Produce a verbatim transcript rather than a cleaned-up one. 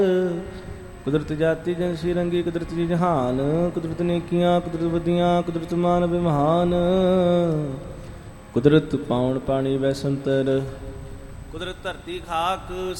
ਕੁਦਰਤ ਜਾਤੀ ਜਨਸੀ ਰੰਗੀ, ਕੁਦਰਤ ਜੀ ਜਹਾਨ, ਕੁਦਰਤ ਨੇਕੀਆਂ, ਕੁਦਰਤ ਵਧੀਆਂ, ਕੁਦਰਤ ਮਾਨ ਬਿਮਹਾਨ, ਕੁਦਰਤ ਪਾਉਣ ਪਾਣੀ ਵੈਸੰਤਰ, ਕੁਦਰਤ ਧਰਤੀ ਖਾਕ